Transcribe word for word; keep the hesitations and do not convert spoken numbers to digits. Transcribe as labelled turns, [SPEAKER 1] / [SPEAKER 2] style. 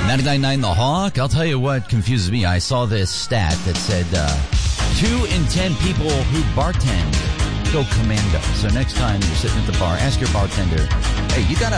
[SPEAKER 1] ninety-nine point nine The Hawk. I'll tell you what confuses me. I saw this stat that said uh, two in ten people who bartend go commando. So next time you're sitting at the bar, ask your bartender, hey, you got